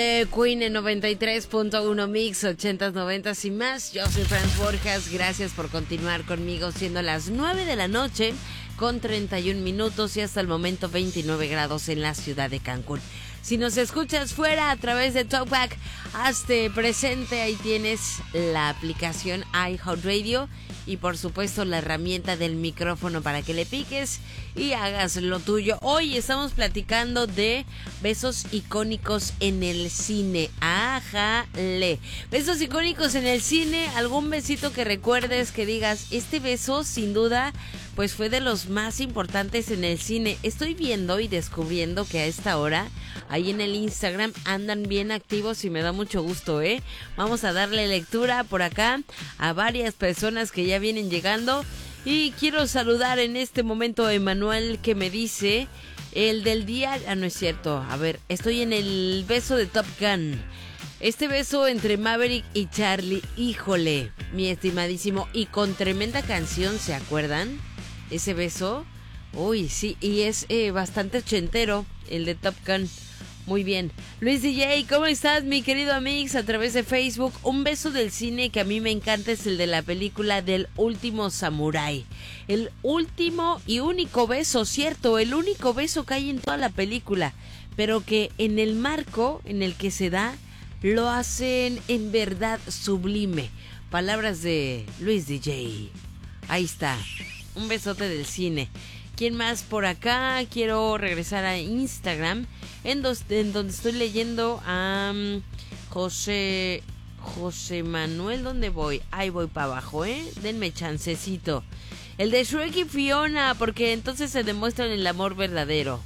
Queen en 93.1 Mix, 80s, 90s y más. Yo soy Franz Borjas, gracias por continuar conmigo, siendo las 9 de la noche con 31 minutos y hasta el momento 29 grados en la ciudad de Cancún. Si nos escuchas fuera a través de Talkback, hazte presente, ahí tienes la aplicación iHeartRadio y por supuesto la herramienta del micrófono para que le piques y hagas lo tuyo. Hoy estamos platicando de besos icónicos en el cine. Ájale. Besos icónicos en el cine, algún besito que recuerdes que digas, este beso sin duda pues fue de los más importantes en el cine. Estoy viendo y descubriendo que a esta hora ahí en el Instagram andan bien activos y me da mucho gusto, ¿eh? Vamos a darle lectura por acá a varias personas que ya vienen llegando. Y quiero saludar en este momento a Emanuel, que me dice, el del día... Ah, no es cierto. A ver, estoy en el beso de Top Gun. Este beso entre Maverick y Charlie, híjole, mi estimadísimo. Y con tremenda canción, ¿se acuerdan? Ese beso. Uy, sí, y es bastante ochentero, el de Top Gun. Muy bien. Luis DJ, ¿cómo estás, mi querido Amix? A través de Facebook, un beso del cine que a mí me encanta es el de la película del último samurái. El último y único beso, cierto, el único beso que hay en toda la película, pero que en el marco en el que se da, lo hacen en verdad sublime. Palabras de Luis DJ. Ahí está, un besote del cine. ¿Quién más por acá? Quiero regresar a Instagram, en donde estoy leyendo a José Manuel. ¿Dónde voy? Ahí voy para abajo, denme chancecito. El de Shrek y Fiona, porque entonces se demuestra el amor verdadero.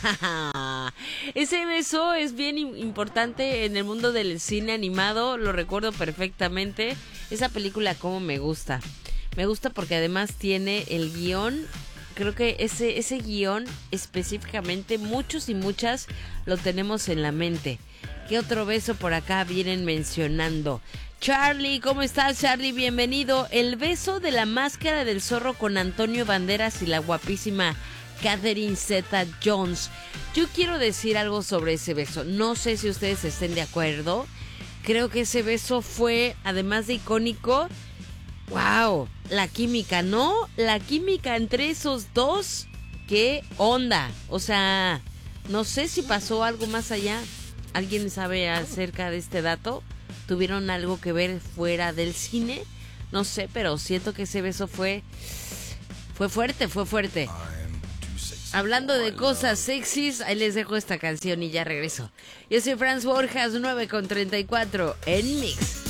Ese beso es bien importante en el mundo del cine animado, lo recuerdo perfectamente. Esa película como me gusta. Me gusta porque además tiene el guión. Creo que ese guión específicamente, muchos y muchas lo tenemos en la mente. ¿Qué otro beso por acá vienen mencionando? Charlie, ¿cómo estás, Charlie? Bienvenido. El beso de la máscara del zorro con Antonio Banderas y la guapísima Catherine Zeta-Jones. Yo quiero decir algo sobre ese beso. No sé si ustedes estén de acuerdo. Creo que ese beso fue, además de icónico... ¡Wow! La química, ¿no? La química entre esos dos. ¿Qué onda? O sea, no sé si pasó algo más allá. ¿Alguien sabe acerca de este dato? ¿Tuvieron algo que ver fuera del cine? No sé, pero siento que ese beso fue fuerte, fue fuerte. Hablando de cosas sexys, ahí les dejo esta canción y ya regreso. Yo soy Franz Borjas, 9:34 en Mix.